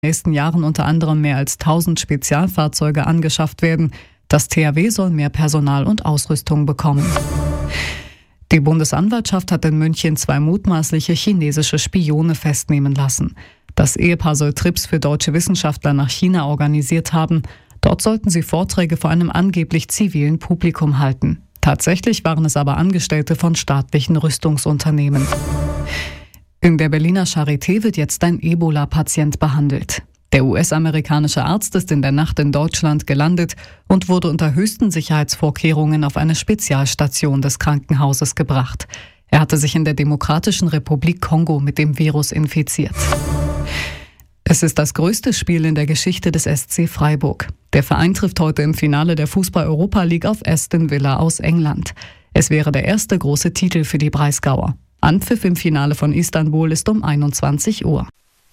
nächsten Jahren unter anderem mehr als 1000 Spezialfahrzeuge angeschafft werden. Das THW soll mehr Personal und Ausrüstung bekommen. Die Bundesanwaltschaft hat in München 2 mutmaßliche chinesische Spione festnehmen lassen. Das Ehepaar soll Trips für deutsche Wissenschaftler nach China organisiert haben. Dort sollten sie Vorträge vor einem angeblich zivilen Publikum halten. Tatsächlich waren es aber Angestellte von staatlichen Rüstungsunternehmen. In der Berliner Charité wird jetzt ein Ebola-Patient behandelt. Der US-amerikanische Arzt ist in der Nacht in Deutschland gelandet und wurde unter höchsten Sicherheitsvorkehrungen auf eine Spezialstation des Krankenhauses gebracht. Er hatte sich in der Demokratischen Republik Kongo mit dem Virus infiziert. Es ist das größte Spiel in der Geschichte des SC Freiburg. Der Verein trifft heute im Finale der Fußball-Europa League auf Aston Villa aus England. Es wäre der erste große Titel für die Breisgauer. Anpfiff im Finale von Istanbul ist um 21 Uhr.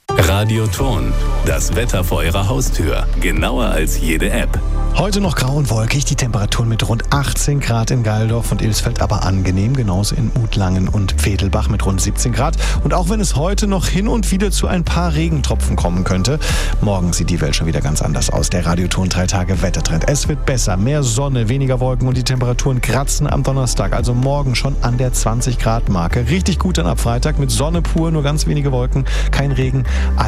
Radioton, das Wetter vor Ihrer Haustür. Genauer als jede App. Heute noch grau und wolkig, die Temperaturen mit rund 18 Grad in Geildorf und Ilsfeld, aber angenehm, genauso in Utlangen und Pfedelbach mit rund 17 Grad. Und auch wenn es heute noch hin und wieder zu ein paar Regentropfen kommen könnte, morgen sieht die Welt schon wieder ganz anders aus. Der Radioton 3 Tage Wettertrend. Es wird besser, mehr Sonne, weniger Wolken und die Temperaturen kratzen am Donnerstag, also morgen schon an der 20 Grad Marke. Richtig gut dann ab Freitag mit Sonne pur, nur ganz wenige Wolken, kein Regen,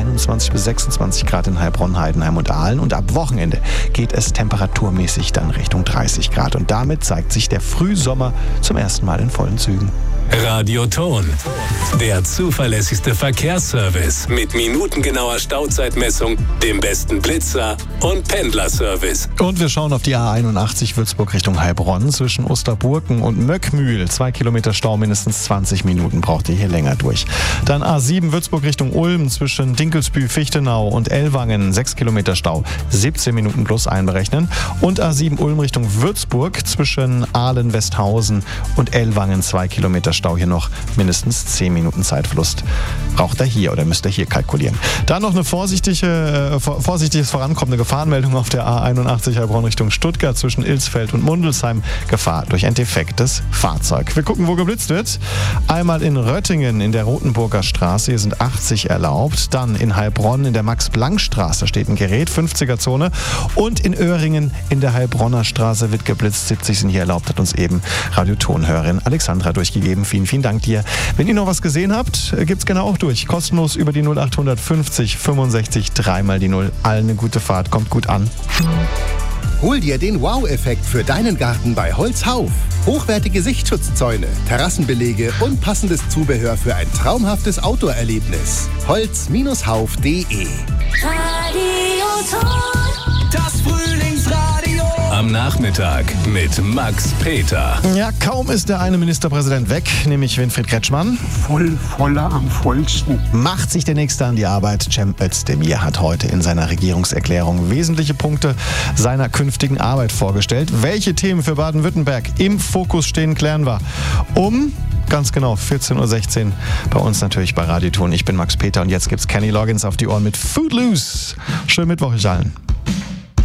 21 bis 26 Grad in Heilbronn, Heidenheim und Aalen. Und ab Wochenende geht es temperaturmäßig dann Richtung 30 Grad. Und damit zeigt sich der Frühsommer zum ersten Mal in vollen Zügen. Radioton, der zuverlässigste Verkehrsservice mit minutengenauer Stauzeitmessung, dem besten Blitzer und Pendlerservice. Und wir schauen auf die A81 Würzburg Richtung Heilbronn zwischen Osterburken und Möckmühl. 2 Kilometer Stau, mindestens 20 Minuten braucht ihr hier länger durch. Dann A7 Würzburg Richtung Ulm zwischen Dinkelsbühl, Fichtenau und Ellwangen. 6 Kilometer Stau, 17 Minuten plus einberechnen. Und A7 Ulm Richtung Würzburg zwischen Aalen, Westhausen und Ellwangen. 2 Kilometer Stau hier noch, mindestens 10 Minuten Zeitverlust braucht er hier oder müsst ihr hier kalkulieren. Dann noch eine vorsichtiges vorankommende Gefahrenmeldung auf der A81 Heilbronn Richtung Stuttgart zwischen Ilsfeld und Mundelsheim. Gefahr durch ein defektes Fahrzeug. Wir gucken, wo geblitzt wird. Einmal in Röttingen in der Rotenburger Straße, hier sind 80 erlaubt. Dann in Heilbronn in der Max-Planck-Straße steht ein Gerät, 50er-Zone. Und in Öhringen in der Heilbronner Straße wird geblitzt, 70 sind hier erlaubt, hat uns eben Radiotonhörerin Alexandra durchgegeben. Vielen, vielen Dank dir. Wenn ihr noch was gesehen habt, gibt's gerne auch durch. Kostenlos über die 0850 65 3 mal die 0. Allen eine gute Fahrt, kommt gut an. Hol dir den Wow-Effekt für deinen Garten bei Holzhauf. Hochwertige Sichtschutzzäune, Terrassenbelege und passendes Zubehör für ein traumhaftes Outdoor-Erlebnis. Holz-hauf.de. Radioton. Das Frühlingsradio. Am Nachmittag mit Max Peter. Ja, kaum ist der eine Ministerpräsident weg, nämlich Winfried Kretschmann. Voller am vollsten. Macht sich der Nächste an die Arbeit. Cem Özdemir hat heute in seiner Regierungserklärung wesentliche Punkte seiner künftigen Arbeit vorgestellt. Welche Themen für Baden-Württemberg im Fokus stehen, klären wir um ganz genau 14.16 Uhr bei uns natürlich bei Radioton. Ich bin Max Peter und jetzt gibt's Kenny Loggins auf die Ohren mit Footloose. Schönen Mittwoch euch allen.